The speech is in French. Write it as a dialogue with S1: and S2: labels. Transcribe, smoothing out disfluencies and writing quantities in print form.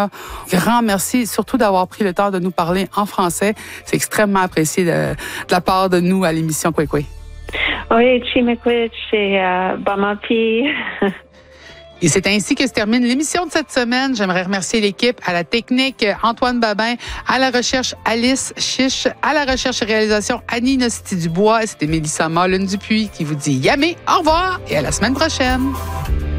S1: honneur. Grand merci, surtout d'avoir pris le temps de nous parler en français. C'est extrêmement apprécié de la part de nous à l'émission Kwekwe.
S2: Oui, Chimikwich et Bamati.
S1: Et c'est ainsi que se termine l'émission de cette semaine. J'aimerais remercier l'équipe, à la technique, Antoine Babin, à la recherche, Alice Chiche, à la recherche et réalisation, Annie Nosti-Dubois. C'était Mélissa Mullen-Dupuis qui vous dit yamé, au revoir et à la semaine prochaine.